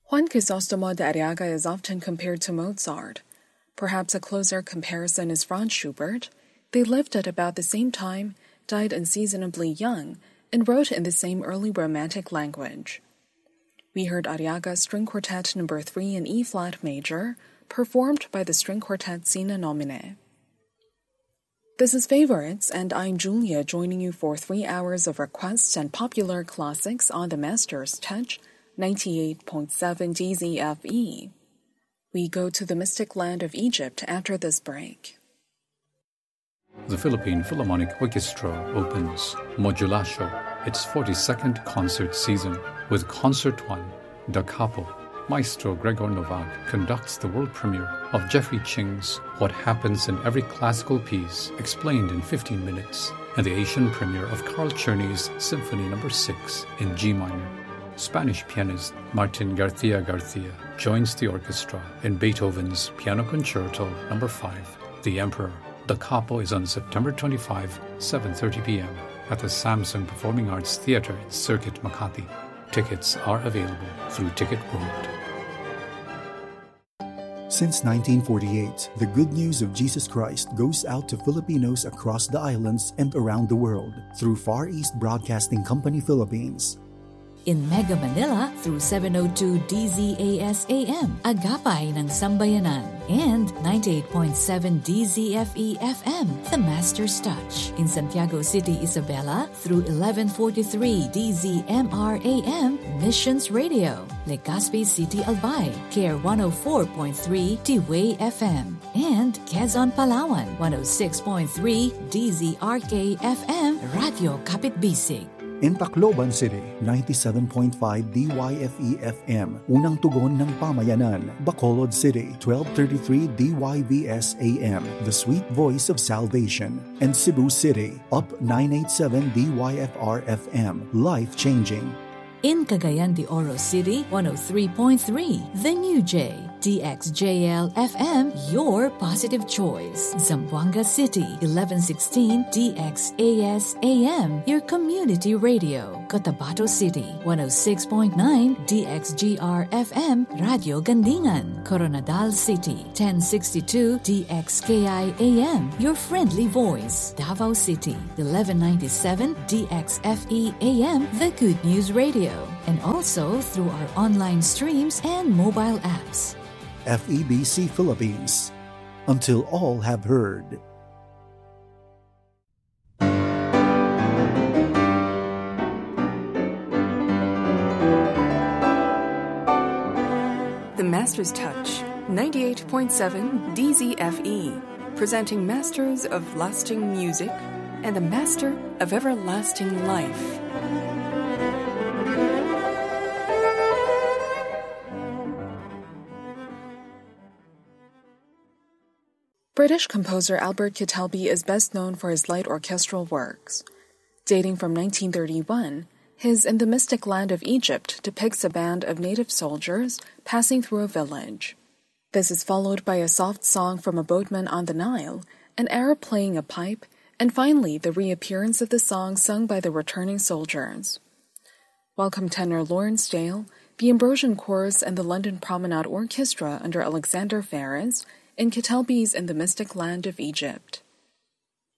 Juan Crisóstomo de Arriaga is often compared to Mozart. Perhaps a closer comparison is Franz Schubert. They lived at about the same time, died unseasonably young, and wrote in the same early Romantic language. We heard Arriaga's String Quartet No. 3 in E-flat major, performed by the String Quartet Sine Nomine. This is Favorites, and I'm Julia, joining you for 3 hours of requests and popular classics on the Master's Touch, 98.7 DZFE. We go to the mystic land of Egypt after this break. The Philippine Philharmonic Orchestra opens Modulacio, its 42nd concert season, with Concert 1, Da Capo. Maestro Gregor Novak conducts the world premiere of Jeffrey Ching's What Happens in Every Classical Piece, explained in 15 minutes, and the Asian premiere of Carl Czerny's Symphony No. 6 in G minor. Spanish pianist Martin Garcia joins the orchestra in Beethoven's Piano Concerto No. 5, The Emperor. Da Capo is on September 25, 7:30 p.m. at the Samsung Performing Arts Theatre at Circuit Makati. Tickets are available through Ticket World. Since 1948, the good news of Jesus Christ goes out to Filipinos across the islands and around the world through Far East Broadcasting Company Philippines. In Mega Manila through 702 DZAS AM, Agapay ng Sambayanan, and 98.7 DZFE FM, The Master's Touch. In Santiago City, Isabela through 1143 DZMR AM, Missions Radio. Legazpi City, Albay, KR 104.3 T-Way FM. And Quezon, Palawan, 106.3 DZRK FM, Radio Kapitbisig. In Tacloban City, 97.5 DYFE FM, Unang Tugon ng Pamayanan. Bacolod City, 1233 DYVS AM, The Sweet Voice of Salvation. And Cebu City, Up 987 DYFR FM, Life Changing. In Cagayan de Oro City, 103.3 The New J, DXJL FM, your positive choice. Zamboanga City, 1116 DXAS AM, your community radio. Cotabato City, 106.9 DXGR FM, Radio Gandingan. Coronadal City, 1062 DXKI AM, your friendly voice. Davao City, 1197 DXFE AM, the Good News Radio. And also through our online streams and mobile apps. FEBC Philippines. Until all have heard. The Master's Touch, 98.7 DZFE, presenting Masters of Lasting Music and the Master of Everlasting Life. British composer Albert Kittelby is best known for his light orchestral works. Dating from 1931, his In the Mystic Land of Egypt depicts a band of native soldiers passing through a village. This is followed by a soft song from a boatman on the Nile, an Arab playing a pipe, and finally the reappearance of the song sung by the returning soldiers. Welcome tenor Lawrence Dale, the Ambrosian Chorus, and the London Promenade Orchestra under Alexander Ferris in Kittelby's In the Mystic Land of Egypt.